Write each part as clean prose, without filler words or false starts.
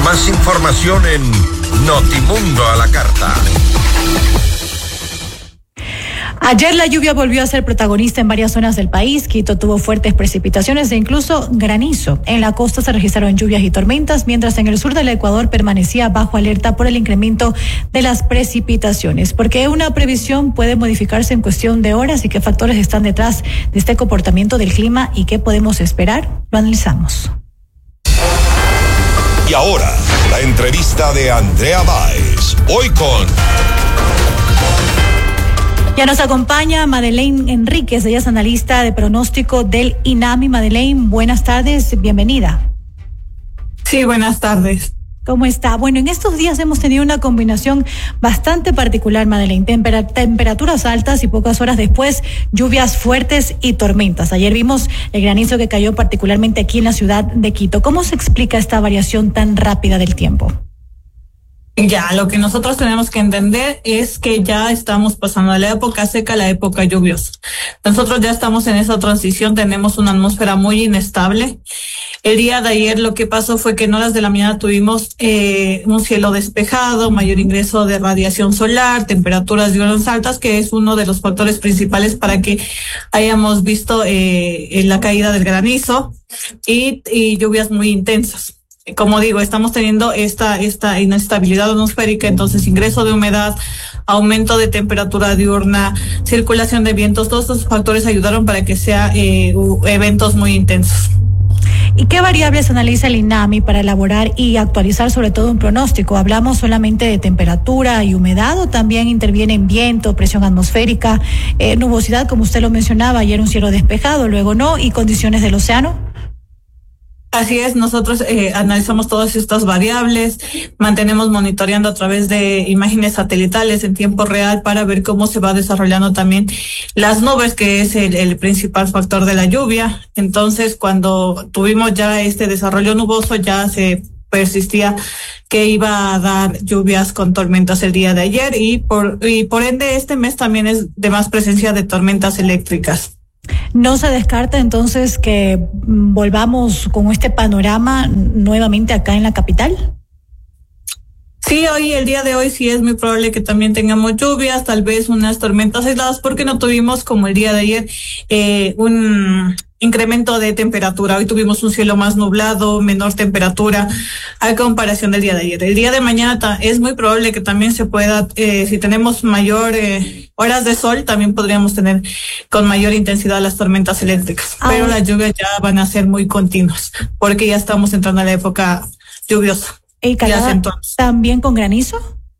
Más información en Notimundo a la Carta. Ayer la lluvia volvió a ser protagonista en varias zonas del país. Quito tuvo fuertes precipitaciones e incluso granizo. En la costa se registraron lluvias y tormentas, mientras en el sur del Ecuador permanecía bajo alerta por el incremento de las precipitaciones. Porque una previsión puede modificarse en cuestión de horas y qué factores están detrás de este comportamiento del clima y qué podemos esperar, lo analizamos. Y ahora, la entrevista de Andrea Báez. Hoy con... Ya nos acompaña Madeleine Enríquez, ella es analista de pronóstico del INAMI. Madeleine, buenas tardes, bienvenida. Sí, buenas tardes. ¿Cómo está? Bueno, en estos días hemos tenido una combinación bastante particular, Madeleine. Temperaturas altas y pocas horas después, lluvias fuertes y tormentas. Ayer vimos el granizo que cayó particularmente aquí en la ciudad de Quito. ¿Cómo se explica esta variación tan rápida del tiempo? Ya, lo que nosotros tenemos que entender es que ya estamos pasando de la época seca a la época lluviosa. Nosotros ya estamos en esa transición, tenemos una atmósfera muy inestable. El día de ayer lo que pasó fue que en horas de la mañana tuvimos un cielo despejado, mayor ingreso de radiación solar, temperaturas diurnas altas, que es uno de los factores principales para que hayamos visto la caída del granizo y lluvias muy intensas. Como digo, estamos teniendo esta inestabilidad atmosférica, entonces ingreso de humedad, aumento de temperatura diurna, circulación de vientos, todos estos factores ayudaron para que sea eventos muy intensos. ¿Y qué variables analiza el INAMI para elaborar y actualizar sobre todo un pronóstico? ¿Hablamos solamente de temperatura y humedad o también intervienen viento, presión atmosférica, nubosidad, como usted lo mencionaba, ayer un cielo despejado, luego no, y condiciones del océano? Así es, nosotros analizamos todas estas variables, mantenemos monitoreando a través de imágenes satelitales en tiempo real para ver cómo se va desarrollando también las nubes, que es el principal factor de la lluvia. Entonces, cuando tuvimos ya este desarrollo nuboso, ya se persistía que iba a dar lluvias con tormentas el día de ayer y por ende este mes también es de más presencia de tormentas eléctricas. ¿No se descarta entonces que volvamos con este panorama nuevamente acá en la capital? Sí, el día de hoy sí es muy probable que también tengamos lluvias, tal vez unas tormentas aisladas, porque no tuvimos como el día de ayer un incremento de temperatura. Hoy tuvimos un cielo más nublado, menor temperatura a comparación del día de ayer. El día de mañana es muy probable que también se pueda, si tenemos mayor horas de sol, también podríamos tener con mayor intensidad las tormentas eléctricas. Pero las lluvias ya van a ser muy continuas, porque ya estamos entrando a la época lluviosa. ¿Y también con granizo?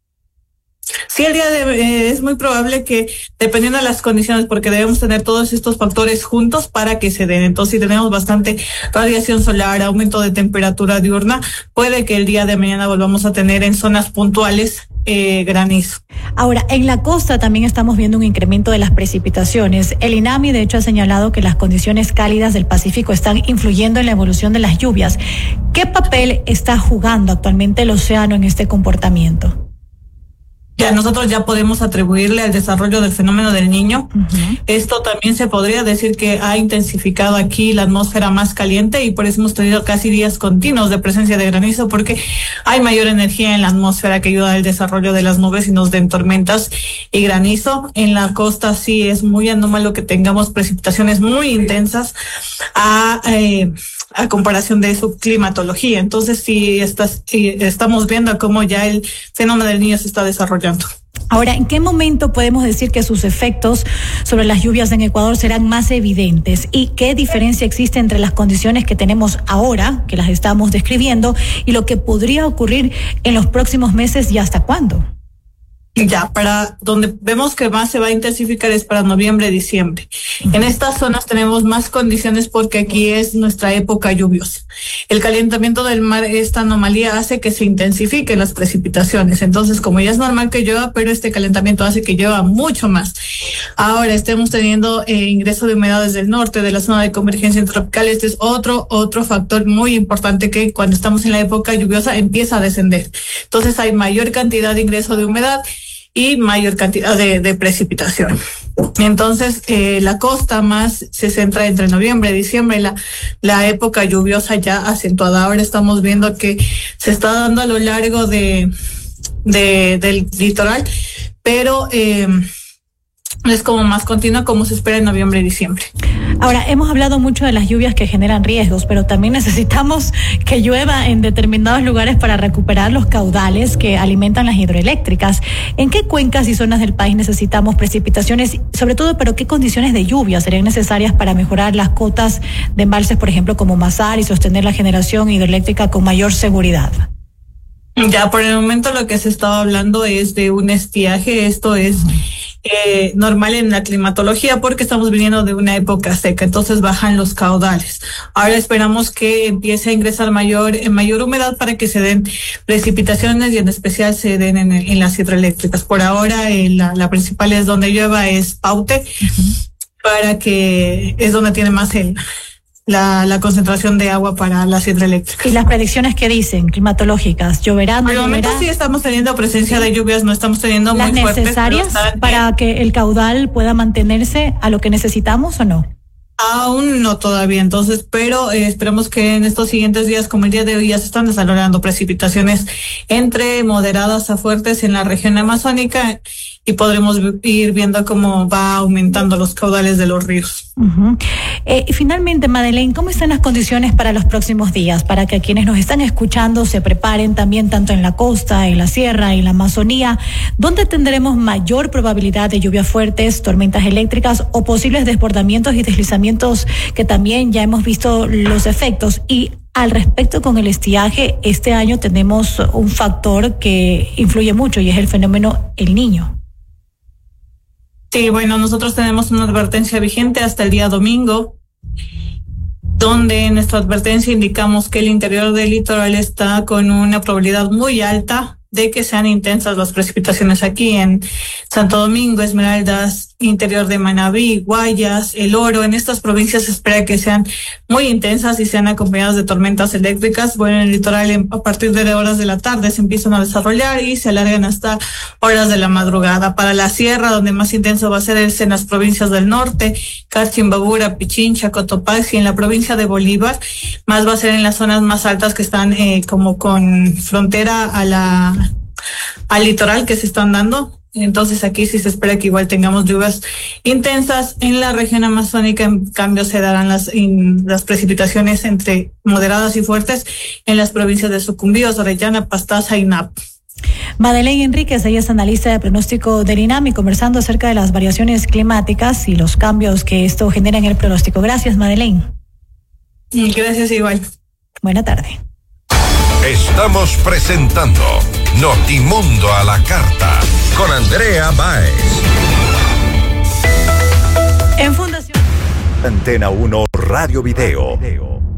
Sí, es muy probable que, dependiendo de las condiciones, porque debemos tener todos estos factores juntos para que se den. Entonces, si tenemos bastante radiación solar, aumento de temperatura diurna, puede que el día de mañana volvamos a tener en zonas puntuales granizo. Ahora, en la costa también estamos viendo un incremento de las precipitaciones. El INAMI, de hecho, ha señalado que las condiciones cálidas del Pacífico están influyendo en la evolución de las lluvias. ¿Qué papel está jugando actualmente el océano en este comportamiento? Ya nosotros ya podemos atribuirle al desarrollo del fenómeno del Niño. Uh-huh. Esto también se podría decir que ha intensificado aquí la atmósfera más caliente y por eso hemos tenido casi días continuos de presencia de granizo, porque hay mayor energía en la atmósfera que ayuda al desarrollo de las nubes y nos den tormentas y granizo. En la costa sí es muy anómalo que tengamos precipitaciones muy intensas a comparación de su climatología. Entonces sí estamos viendo cómo ya el fenómeno del Niño se está desarrollando. Ahora, ¿en qué momento podemos decir que sus efectos sobre las lluvias en Ecuador serán más evidentes? ¿Y qué diferencia existe entre las condiciones que tenemos ahora, que las estamos describiendo, y lo que podría ocurrir en los próximos meses y hasta cuándo? Ya, para donde vemos que más se va a intensificar es para noviembre, diciembre. En estas zonas tenemos más condiciones porque aquí es nuestra época lluviosa. El calentamiento del mar, esta anomalía hace que se intensifiquen las precipitaciones. Entonces, como ya es normal que llueva, pero este calentamiento hace que llueva mucho más. Ahora estemos teniendo ingreso de humedades del norte, de la zona de convergencia intertropical. Este es otro factor muy importante que cuando estamos en la época lluviosa empieza a descender. Entonces hay mayor cantidad de ingreso de humedad y mayor cantidad de precipitación. Entonces, la costa más se centra entre noviembre y diciembre, la época lluviosa ya acentuada. Ahora estamos viendo que se está dando a lo largo del litoral, pero es como más continua como se espera en noviembre y diciembre. Ahora, hemos hablado mucho de las lluvias que generan riesgos, pero también necesitamos que llueva en determinados lugares para recuperar los caudales que alimentan las hidroeléctricas. ¿En qué cuencas y zonas del país necesitamos precipitaciones? Sobre todo, ¿pero qué condiciones de lluvia serían necesarias para mejorar las cotas de embalses, por ejemplo, como Masar, y sostener la generación hidroeléctrica con mayor seguridad? Ya por el momento lo que se estaba hablando es de un estiaje. Esto es normal en la climatología porque estamos viniendo de una época seca, entonces bajan los caudales. Ahora esperamos que empiece a ingresar mayor humedad para que se den precipitaciones y en especial se den en las hidroeléctricas. Por ahora la principal es donde llueva, es Paute, para que es donde tiene más la concentración de agua para las hidroeléctricas. ¿Y las predicciones que dicen, climatológicas? ¿Lloverá? Por el momento sí estamos teniendo presencia de lluvias, no estamos teniendo muy fuertes. ¿Las necesarias para que el caudal pueda mantenerse a lo que necesitamos o no? Aún no todavía, entonces, pero esperamos que en estos siguientes días, como el día de hoy, ya se están desarrollando precipitaciones entre moderadas a fuertes en la región amazónica y podremos ir viendo cómo va aumentando los caudales de los ríos. Y finalmente, Madeleine, ¿cómo están las condiciones para los próximos días? Para que quienes nos están escuchando se preparen también tanto en la costa, en la sierra, en la Amazonía, ¿dónde tendremos mayor probabilidad de lluvias fuertes, tormentas eléctricas o posibles desbordamientos y deslizamientos que también ya hemos visto los efectos? Y al respecto con el estiaje, este año tenemos un factor que influye mucho y es el fenómeno El Niño. Sí, bueno, nosotros tenemos una advertencia vigente hasta el día domingo, donde en nuestra advertencia indicamos que el interior del litoral está con una probabilidad muy alta de que sean intensas las precipitaciones aquí en Santo Domingo, Esmeraldas, interior de Manabí, Guayas, El Oro. En estas provincias se espera que sean muy intensas y sean acompañadas de tormentas eléctricas. Bueno, en el litoral a partir de horas de la tarde se empiezan a desarrollar y se alargan hasta horas de la madrugada. Para la sierra, donde más intenso va a ser es en las provincias del norte, Carchimbabura, Pichincha, Cotopaxi, y en la provincia de Bolívar, más va a ser en las zonas más altas que están como con frontera al litoral que se están dando. Entonces aquí sí se espera que igual tengamos lluvias intensas. En la región amazónica, en cambio, se darán las precipitaciones entre moderadas y fuertes en las provincias de Sucumbíos, Orellana, Pastaza y Napo. Madeleine Enríquez, ella es analista de pronóstico del INAM y conversando acerca de las variaciones climáticas y los cambios que esto genera en el pronóstico. Gracias, Madeleine. Gracias, igual. Buena tarde. Estamos presentando Notimundo a la Carta con Andrea Báez. En Fundación Antena 1 Radio Video.